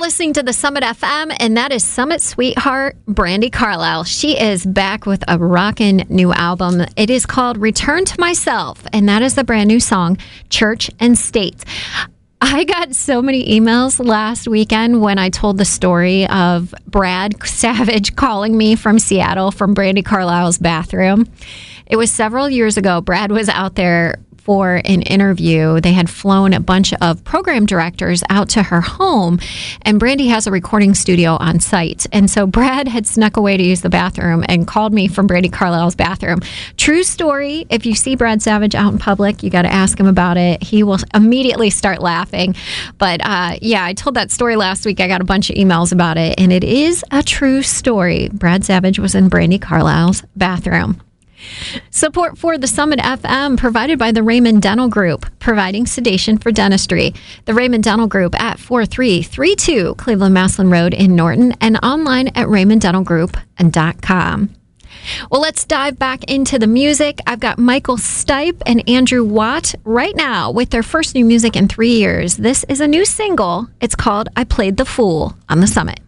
listening to the Summit FM, and that is Summit sweetheart, Brandi Carlile. She is back with a rockin' new album. It is called Return to Myself, and that is the brand new song, Church and State. I got so many emails last weekend when I told the story of Brad Savage calling me from Seattle from Brandi Carlile's bathroom. It was several years ago. Brad was out there for an interview. They had flown a bunch of program directors out to her home, and Brandi has a recording studio on site. And so Brad had snuck away to use the bathroom and called me from Brandi Carlile's bathroom. True story. If you see Brad Savage out in public, you got to ask him about it. He will immediately start laughing. But yeah, I told that story last week. I got a bunch of emails about it, and it is a true story. Brad Savage was in Brandi Carlile's bathroom. Support for the Summit FM provided by the Raymond Dental Group, providing sedation for dentistry. The Raymond Dental Group at 4332 Cleveland Maslin Road in Norton and online at raymonddentalgroup.com. Well, let's dive back into the music. I've got Michael Stipe and Andrew Watt right now with their first new music in 3 years. This is a new single. It's called I Played the Fool on the Summit.